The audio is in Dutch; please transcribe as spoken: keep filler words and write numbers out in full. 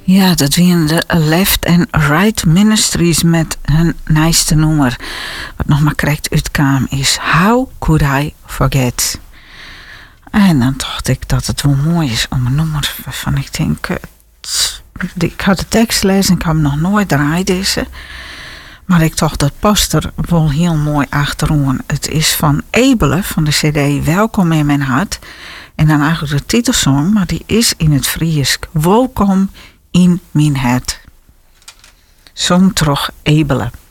Ja, dat waren de Left and Right Ministries met hun nieuwste nummer. Wat nog maar correct uitkwam is How Could I Forget? En dan dacht ik dat het wel mooi is om een nummer waarvan ik denk... Het, ik had de tekst lezen, ik had hem nog nooit draaid deze. Maar ik dacht dat past er wel heel mooi achterom. Het is van Ebele van de cd Welkom in mijn hart. En dan eigenlijk de titelsong, maar die is in het Fries. Welkom in mijn hart. Zong toch Ebele.